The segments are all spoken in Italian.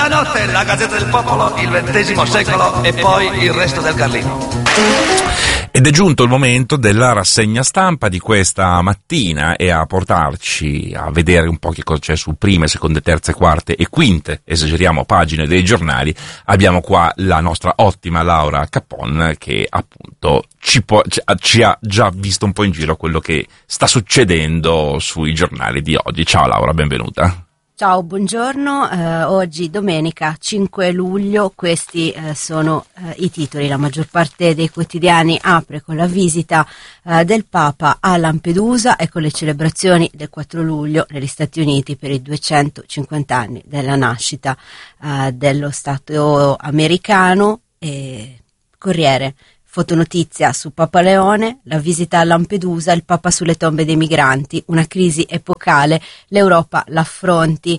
La notte, la Gazzetta del Popolo, il XX secolo e poi il resto del Carlino. Ed è giunto il momento della rassegna stampa di questa mattina, e a portarci a vedere un po' che cosa c'è su prime, seconde, terze, quarte e quinte, esageriamo, pagine dei giornali. Abbiamo qua la nostra ottima Laura Capon, che appunto ci ha già visto un po' in giro quello che sta succedendo sui giornali di oggi. Ciao Laura, benvenuta. Ciao, buongiorno. Oggi domenica 5 luglio, questi sono i titoli. La maggior parte dei quotidiani apre con la visita del Papa a Lampedusa e con le celebrazioni del 4 luglio negli Stati Uniti per i 250 anni della nascita dello Stato americano. Corriere. Fotonotizia su Papa Leone, la visita a Lampedusa, il Papa sulle tombe dei migranti, una crisi epocale, l'Europa l'affronti,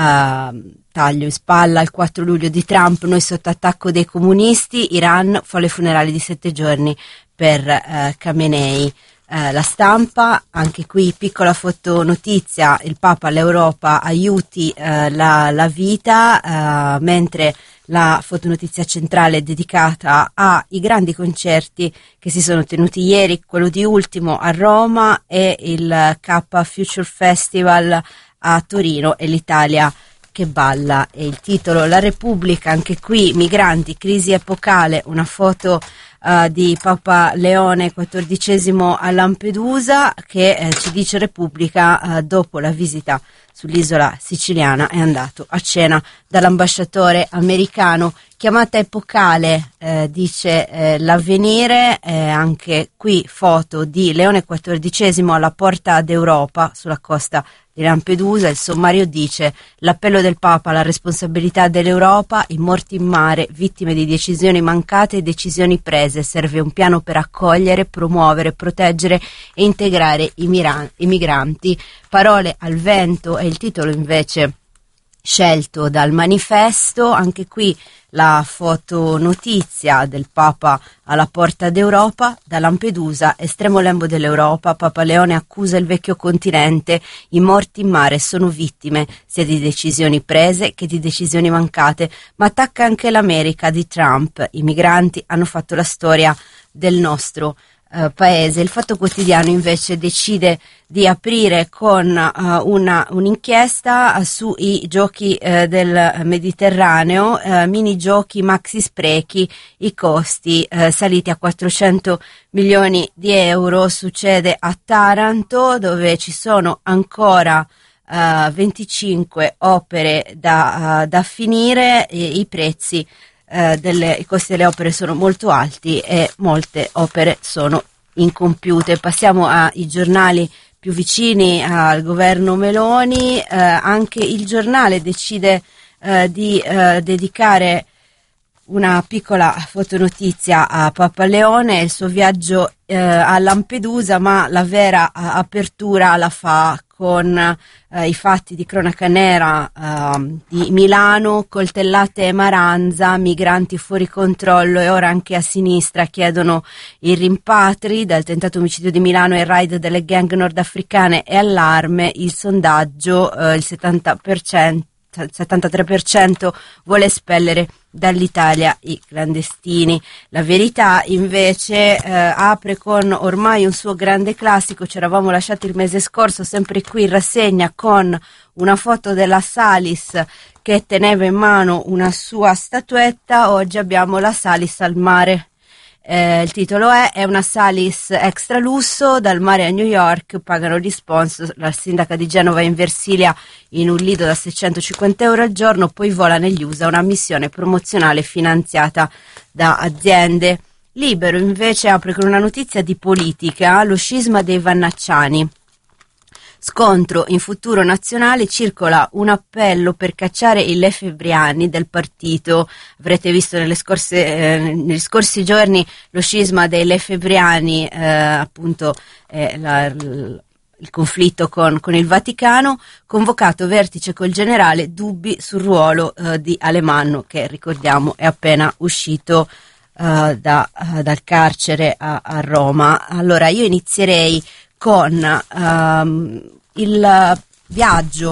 taglio in spalla il 4 luglio di Trump, noi sotto attacco dei comunisti, Iran fa le funerali di 7 giorni per Khamenei. La Stampa, anche qui piccola fotonotizia, il Papa all'Europa aiuti la vita, mentre la fotonotizia centrale è dedicata ai grandi concerti che si sono tenuti ieri, quello di Ultimo a Roma e il K Future Festival a Torino e l'Italia che balla. E il titolo La Repubblica, anche qui migranti, crisi epocale, una foto di Papa Leone XIV a Lampedusa che ci dice Repubblica, dopo la visita sull'isola siciliana è andato a cena dall'ambasciatore americano. Chiamata epocale, dice l'Avvenire, anche qui foto di Leone XIV alla porta d'Europa sulla costa di Lampedusa. Il sommario dice: l'appello del Papa alla responsabilità dell'Europa, i morti in mare, vittime di decisioni mancate e decisioni prese, serve un piano per accogliere, promuovere, proteggere e integrare i migranti. Parole al vento è il titolo invece scelto dal Manifesto. Anche qui la fotonotizia del Papa alla porta d'Europa, da Lampedusa, estremo lembo dell'Europa, Papa Leone accusa il vecchio continente, i morti in mare sono vittime sia di decisioni prese che di decisioni mancate, ma attacca anche l'America di Trump, i migranti hanno fatto la storia del nostro paese. Il Fatto Quotidiano invece decide di aprire con un'inchiesta sui giochi del Mediterraneo, mini giochi, maxi sprechi, i costi saliti a 400 milioni di euro. Succede a Taranto, dove ci sono ancora 25 opere da finire, i prezzi i costi delle opere sono molto alti e molte opere sono incompiute. Passiamo ai giornali più vicini al governo Meloni. Anche Il Giornale decide di dedicare una piccola fotonotizia a Papa Leone e il suo viaggio a Lampedusa, ma la vera apertura la fa con i fatti di cronaca nera di Milano, coltellate e Maranza, migranti fuori controllo e ora anche a sinistra chiedono i rimpatri. Dal tentato omicidio di Milano e il raid delle gang nordafricane e allarme, il sondaggio il 73% vuole espellere dall'Italia i clandestini. La Verità invece apre con ormai un suo grande classico. Ci eravamo lasciati il mese scorso, sempre qui in rassegna, con una foto della Salis che teneva in mano una sua statuetta. Oggi abbiamo la Salis al mare. Il titolo è una Salis extra lusso, dal mare a New York, pagano gli sponsor, la sindaca di Genova in Versilia in un lido da 650 euro al giorno, poi vola negli USA, una missione promozionale finanziata da aziende. Libero invece apre con una notizia di politica, lo scisma dei Vannacciani. Scontro in Futuro Nazionale, circola un appello per cacciare i lefebvriani del partito. Avrete visto negli scorsi giorni lo scisma dei lefebvriani, appunto il conflitto con il Vaticano. Convocato vertice col generale, dubbi sul ruolo di Alemanno, che ricordiamo è appena uscito dal carcere a Roma. Allora io inizierei con il viaggio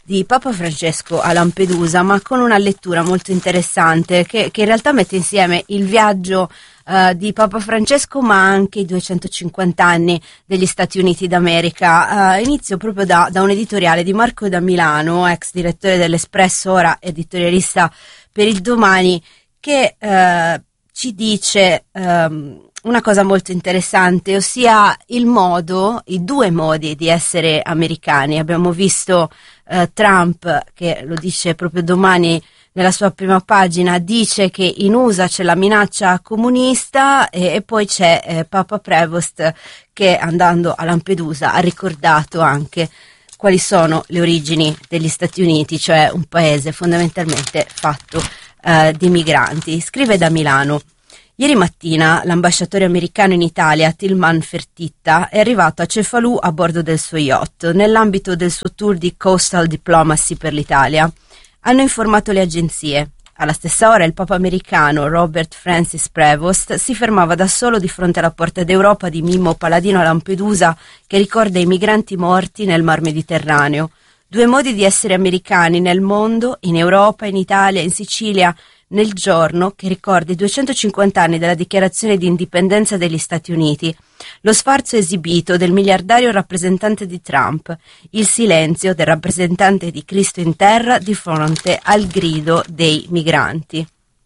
di Papa Francesco a Lampedusa, ma con una lettura molto interessante che in realtà mette insieme il viaggio di Papa Francesco ma anche i 250 anni degli Stati Uniti d'America. Inizio proprio da un editoriale di Marco da Milano, ex direttore dell'Espresso, ora editorialista per il Domani, che ci dice una cosa molto interessante, ossia i due modi di essere americani. Abbiamo visto Trump, che lo dice proprio Domani nella sua prima pagina, dice che in USA c'è la minaccia comunista, e poi c'è Papa Prevost che, andando a Lampedusa, ha ricordato anche quali sono le origini degli Stati Uniti, cioè un paese fondamentalmente fatto di migranti. Scrive da Milano: ieri mattina l'ambasciatore americano in Italia, Tilman Fertitta, è arrivato a Cefalù a bordo del suo yacht, nell'ambito del suo tour di Coastal Diplomacy per l'Italia. Hanno informato le agenzie. Alla stessa ora il Papa americano Robert Francis Prevost si fermava da solo di fronte alla Porta d'Europa di Mimmo Paladino a Lampedusa, che ricorda i migranti morti nel Mar Mediterraneo. Due modi di essere americani nel mondo, in Europa, in Italia, in Sicilia, nel giorno che ricorda i 250 anni della dichiarazione di indipendenza degli Stati Uniti, lo sfarzo esibito del miliardario rappresentante di Trump, il silenzio del rappresentante di Cristo in terra di fronte al grido dei migranti.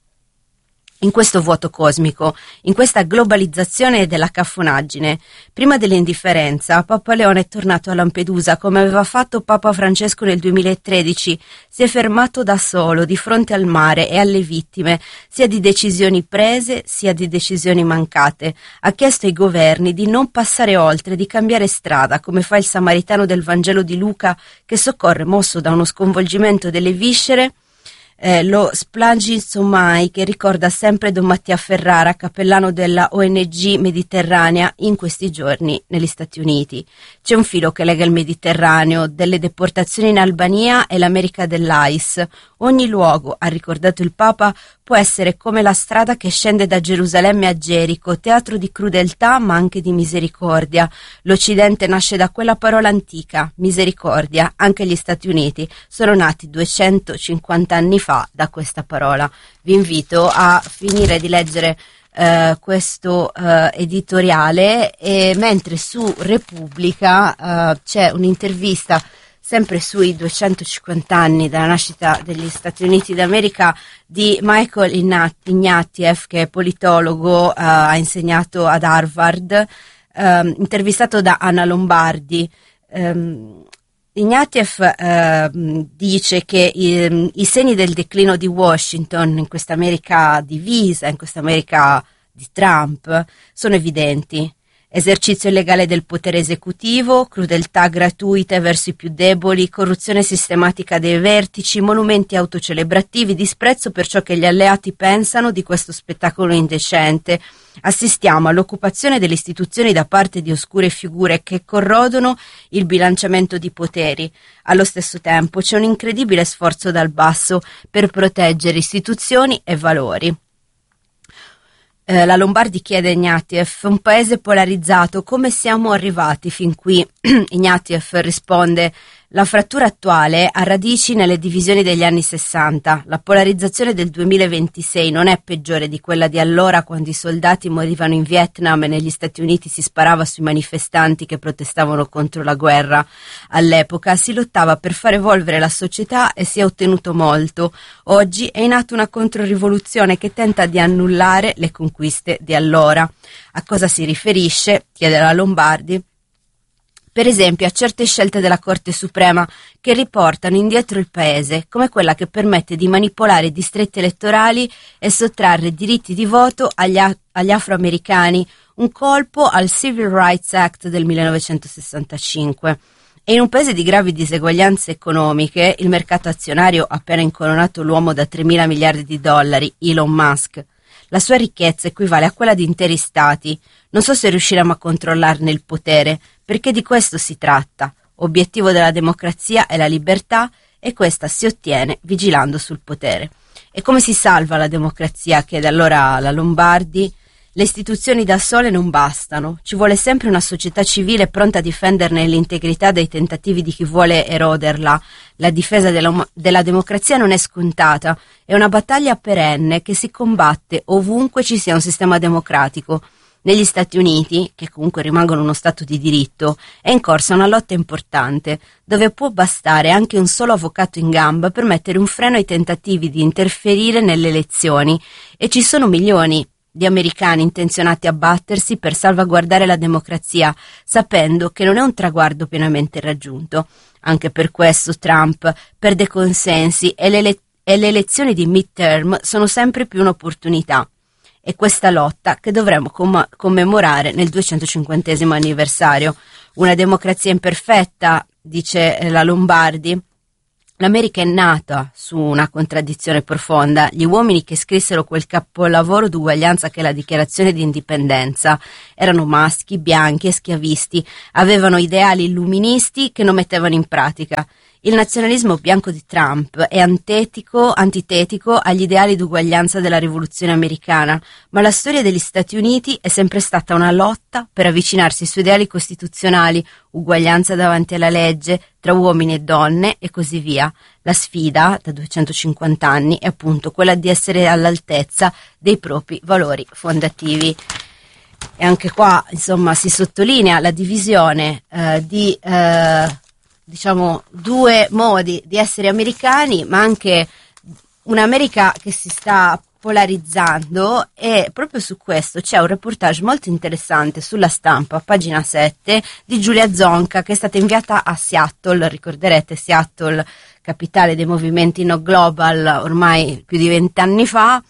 In questo vuoto cosmico, in questa globalizzazione della caffonaggine, prima dell'indifferenza, Papa Leone è tornato a Lampedusa come aveva fatto Papa Francesco nel 2013, si è fermato da solo di fronte al mare e alle vittime, sia di decisioni prese sia di decisioni mancate. Ha chiesto ai governi di non passare oltre, di cambiare strada, come fa il samaritano del Vangelo di Luca, che soccorre, mosso da uno sconvolgimento delle viscere, lo Splagi Somai, che ricorda sempre Don Mattia Ferrara, cappellano della ONG Mediterranea in questi giorni negli Stati Uniti. C'è un filo che lega il Mediterraneo, delle deportazioni in Albania e l'America dell'ICE. Ogni luogo, ha ricordato il Papa, può essere come la strada che scende da Gerusalemme a Gerico, teatro di crudeltà ma anche di misericordia. L'Occidente nasce da quella parola antica, misericordia. Anche gli Stati Uniti sono nati 250 anni fa da questa parola. Vi invito a finire di leggere questo editoriale, e mentre su Repubblica c'è un'intervista sempre sui 250 anni dalla nascita degli Stati Uniti d'America di Michael Ignatieff, che è politologo, ha insegnato ad Harvard, intervistato da Anna Lombardi. Ignatieff dice che i segni del declino di Washington in questa America divisa, in questa America di Trump, sono evidenti. Esercizio illegale del potere esecutivo, crudeltà gratuite verso i più deboli, corruzione sistematica dei vertici, monumenti autocelebrativi, disprezzo per ciò che gli alleati pensano di questo spettacolo indecente. Assistiamo all'occupazione delle istituzioni da parte di oscure figure che corrodono il bilanciamento di poteri. Allo stesso tempo c'è un incredibile sforzo dal basso per proteggere istituzioni e valori. La Lombardi chiede a Ignatieff: un paese polarizzato, come siamo arrivati fin qui? Ignatieff risponde: la frattura attuale ha radici nelle divisioni degli anni 60. La polarizzazione del 2026 non è peggiore di quella di allora, quando i soldati morivano in Vietnam e negli Stati Uniti si sparava sui manifestanti che protestavano contro la guerra. All'epoca si lottava per far evolvere la società e si è ottenuto molto. Oggi è in atto una controrivoluzione che tenta di annullare le conquiste di allora. A cosa si riferisce? Chiede la Lombardi. Per esempio a certe scelte della Corte Suprema che riportano indietro il paese, come quella che permette di manipolare i distretti elettorali e sottrarre diritti di voto agli afroamericani, un colpo al Civil Rights Act del 1965. E in un paese di gravi diseguaglianze economiche, il mercato azionario ha appena incoronato l'uomo da 3.000 miliardi di dollari, Elon Musk. La sua ricchezza equivale a quella di interi stati. Non so se riusciremo a controllarne il potere, perché di questo si tratta. Obiettivo della democrazia è la libertà, e questa si ottiene vigilando sul potere. E come si salva la democrazia? Chiede allora la Lombardi. Le istituzioni da sole non bastano, ci vuole sempre una società civile pronta a difenderne l'integrità dai tentativi di chi vuole eroderla. La difesa della democrazia non è scontata, è una battaglia perenne che si combatte ovunque ci sia un sistema democratico. Negli Stati Uniti, che comunque rimangono uno Stato di diritto, è in corsa una lotta importante, dove può bastare anche un solo avvocato in gamba per mettere un freno ai tentativi di interferire nelle elezioni, e ci sono milioni di americani intenzionati a battersi per salvaguardare la democrazia, sapendo che non è un traguardo pienamente raggiunto. Anche per questo Trump perde consensi e le elezioni di midterm sono sempre più un'opportunità. È questa lotta che dovremo commemorare nel 250° anniversario. Una democrazia imperfetta, dice la Lombardi. L'America è nata su una contraddizione profonda. Gli uomini che scrissero quel capolavoro d'uguaglianza che è la Dichiarazione di Indipendenza erano maschi, bianchi e schiavisti, avevano ideali illuministi che non mettevano in pratica. Il nazionalismo bianco di Trump è antitetico agli ideali d'uguaglianza della rivoluzione americana, ma la storia degli Stati Uniti è sempre stata una lotta per avvicinarsi ai suoi ideali costituzionali, uguaglianza davanti alla legge, tra uomini e donne e così via. La sfida, da 250 anni, è appunto quella di essere all'altezza dei propri valori fondativi. E anche qua, insomma, si sottolinea la divisione diciamo due modi di essere americani, ma anche un'America che si sta polarizzando, e proprio su questo c'è un reportage molto interessante sulla Stampa, pagina 7, di Giulia Zonca, che è stata inviata a Seattle. Ricorderete Seattle, capitale dei movimenti No Global ormai più di 20 anni fa.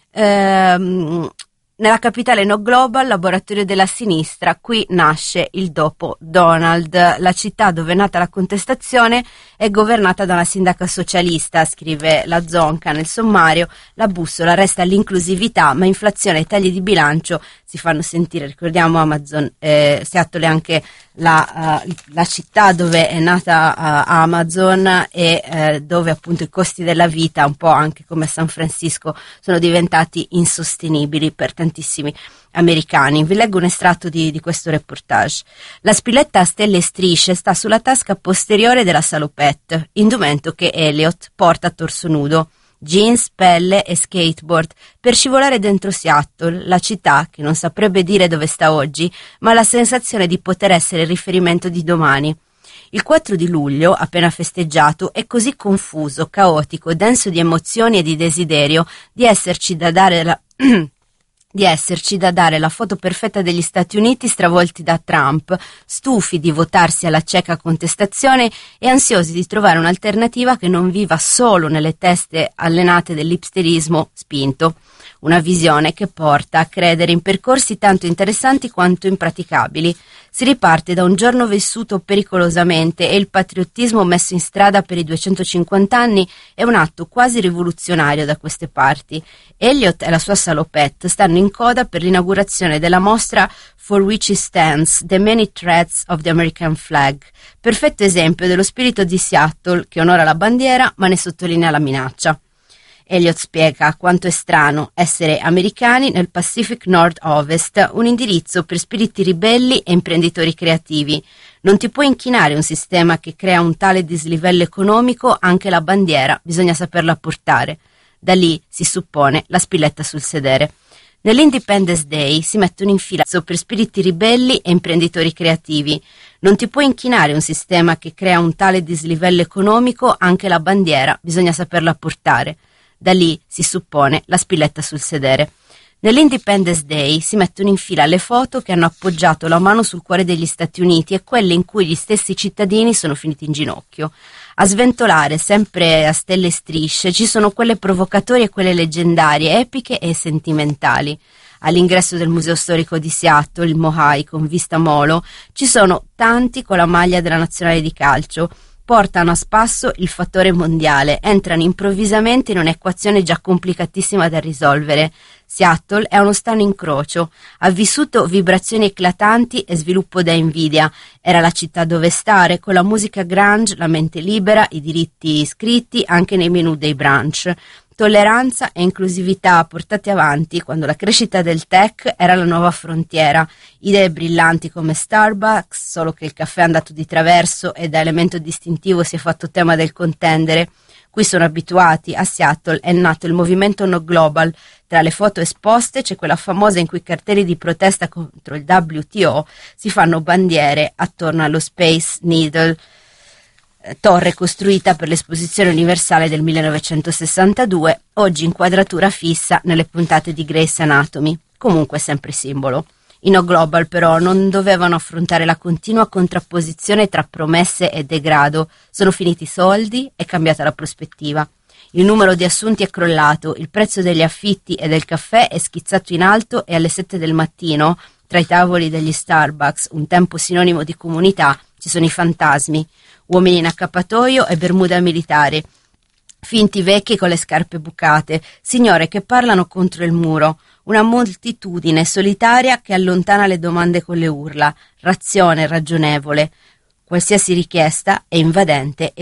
Nella capitale No Global, laboratorio della sinistra, qui nasce il dopo Donald. La città dove è nata la contestazione è governata da una sindaca socialista, scrive la Zonca nel sommario. La bussola resta l'inclusività, ma inflazione e tagli di bilancio si fanno sentire. Ricordiamo Amazon, Seattle è anche la città dove è nata Amazon, e dove appunto i costi della vita, un po' anche come San Francisco, sono diventati insostenibili per tantissimi americani. Vi leggo un estratto di questo reportage. La spilletta a stelle e strisce sta sulla tasca posteriore della salopette, indumento che Elliot porta a torso nudo. Jeans, pelle e skateboard per scivolare dentro Seattle, la città che non saprebbe dire dove sta oggi, ma ha la sensazione di poter essere il riferimento di domani. Il 4 di luglio, appena festeggiato, è così confuso, caotico, denso di emozioni e di desiderio di esserci da dare la foto perfetta degli Stati Uniti stravolti da Trump, stufi di votarsi alla cieca contestazione e ansiosi di trovare un'alternativa che non viva solo nelle teste allenate dell'hipsterismo spinto. Una visione che porta a credere in percorsi tanto interessanti quanto impraticabili. Si riparte da un giorno vissuto pericolosamente, e il patriottismo messo in strada per i 250 anni è un atto quasi rivoluzionario da queste parti. Elliot e la sua salopette stanno in coda per l'inaugurazione della mostra For Which It Stands, The Many Threads of the American Flag, perfetto esempio dello spirito di Seattle che onora la bandiera ma ne sottolinea la minaccia. Elliot spiega quanto è strano essere americani nel Pacific Nord-Ovest, un indirizzo per spiriti ribelli e imprenditori creativi. Non ti può inchinare un sistema che crea un tale dislivello economico, anche la bandiera bisogna saperla portare. Da lì, si suppone, la spilletta sul sedere. Nell'Independence Day si mettono in fila per spiriti ribelli e imprenditori creativi. Non ti può inchinare un sistema che crea un tale dislivello economico, anche la bandiera bisogna saperla portare. Da lì, si suppone, la spilletta sul sedere. Nell'Independence Day si mettono in fila le foto che hanno appoggiato la mano sul cuore degli Stati Uniti e quelle in cui gli stessi cittadini sono finiti in ginocchio. A sventolare, sempre a stelle e strisce, ci sono quelle provocatorie e quelle leggendarie, epiche e sentimentali. All'ingresso del Museo Storico di Seattle, il Mohai con vista molo, ci sono tanti con la maglia della nazionale di calcio. Portano a spasso il fattore mondiale, entrano improvvisamente in un'equazione già complicatissima da risolvere. Seattle è uno strano incrocio, ha vissuto vibrazioni eclatanti e sviluppo da invidia, era la città dove stare, con la musica grunge, la mente libera, i diritti scritti anche nei menu dei brunch. Tolleranza e inclusività portate avanti quando la crescita del tech era la nuova frontiera, idee brillanti come Starbucks, solo che il caffè è andato di traverso e da elemento distintivo si è fatto tema del contendere. Qui sono abituati, a Seattle è nato il movimento No Global, tra le foto esposte c'è quella famosa in cui i cartelli di protesta contro il WTO si fanno bandiere attorno allo Space Needle, torre costruita per l'Esposizione Universale del 1962, oggi inquadratura fissa nelle puntate di Grey's Anatomy, comunque sempre simbolo. I No Global però non dovevano affrontare la continua contrapposizione tra promesse e degrado, sono finiti i soldi, è cambiata la prospettiva. Il numero di assunti è crollato, il prezzo degli affitti e del caffè è schizzato in alto e alle 7 del mattino, tra i tavoli degli Starbucks, un tempo sinonimo di comunità, ci sono i fantasmi, uomini in accappatoio e bermuda militare, finti vecchi con le scarpe bucate, signore che parlano contro il muro, una moltitudine solitaria che allontana le domande con le urla, razione ragionevole. Qualsiasi richiesta è invadente e